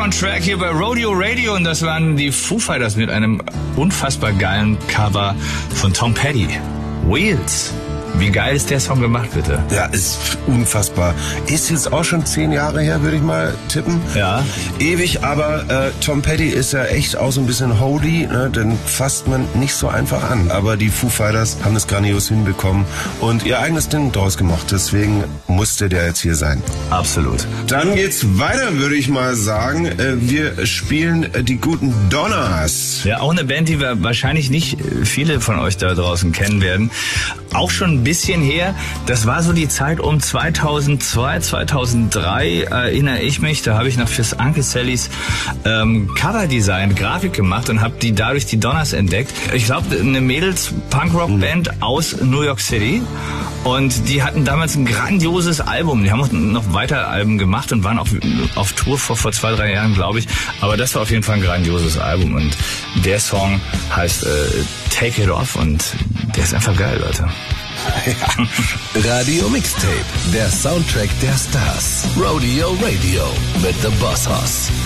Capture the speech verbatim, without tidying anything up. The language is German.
on Track hier bei Rodeo Radio und das waren die Foo Fighters mit einem unfassbar geilen Cover von Tom Petty. Wheels. Wie geil ist der Song gemacht, bitte? Ja, ist unfassbar. Ist jetzt auch schon zehn Jahre her, würde ich mal tippen. Ja. Ewig, aber äh, Tom Petty ist ja echt auch so ein bisschen holy, ne? Den fasst man nicht so einfach an. Aber die Foo Fighters haben es grandios hinbekommen und ihr eigenes Ding draus gemacht. Deswegen musste der jetzt hier sein. Absolut. Dann geht's weiter, würde ich mal sagen. Äh, wir spielen äh, die guten Donners. Ja, auch eine Band, die wir wahrscheinlich nicht viele von euch da draußen kennen werden. Auch schon ein bisschen her. Das war so die Zeit um zweitausendzwei, zweitausenddrei, erinnere ich mich. Da habe ich noch fürs Uncle Sallys ähm, Coverdesign, Grafik gemacht und habe die dadurch die Donners entdeckt. Ich glaube, eine Mädels-Punkrock-Band mhm. aus New York City. Und die hatten damals ein grandioses Album. Die haben auch noch weiter Alben gemacht und waren auch auf Tour vor, vor zwei, drei Jahren, glaube ich. Aber das war auf jeden Fall ein grandioses Album. Und der Song heißt äh, Take It Off und der ist einfach geil, Leute. Ja. Radio Mixtape, der Soundtrack der Stars. Rodeo Radio mit The Boss Hoss.